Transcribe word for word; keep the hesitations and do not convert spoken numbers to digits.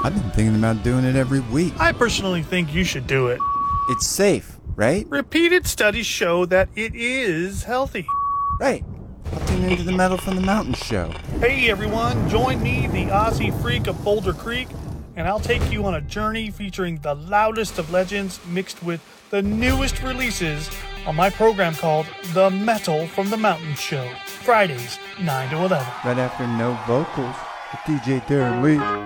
I've been thinking about doing it every week. I personally think you should do it. It's safe, right? Repeated studies show that it is healthy. Right. I'll tune into the Metal from the Mountain show. Hey everyone, join me, the Aussie freak of Boulder Creek, and I'll take you on a journey featuring the loudest of legends mixed with the newest releases on my program called The Metal from the Mountain Show, Fridays, nine to eleven. Right after No Vocals with D J Darren Lee.